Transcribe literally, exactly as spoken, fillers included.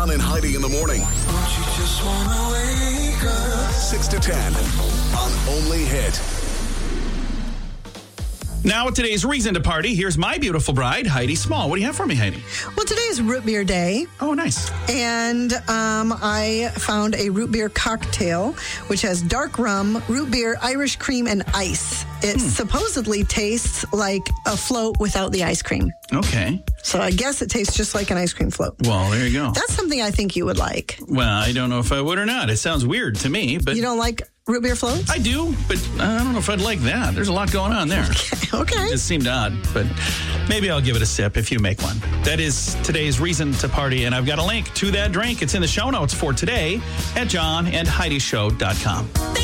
John and Heidi in the morning. Don't you just wanna wake up? six to ten on Only Hit. Now, with today's reason to party, here's my beautiful bride, Heidi Small. What do you have for me, Heidi? Well, today is root beer day. Oh, nice. And um, I found a root beer cocktail, which has dark rum, root beer, Irish cream, and ice. It hmm. supposedly tastes like a float without the ice cream. Okay. So I guess it tastes just like an ice cream float. Well, there you go. That's something I think you would like. Well, I don't know if I would or not. It sounds weird to me, but... You don't like root beer floats? I do, but I don't know if I'd like that. There's a lot going on there. Okay. okay. It seemed odd, but maybe I'll give it a sip if you make one. That is today's reason to party, and I've got a link to that drink. It's in the show notes for today at john and heidi show dot com.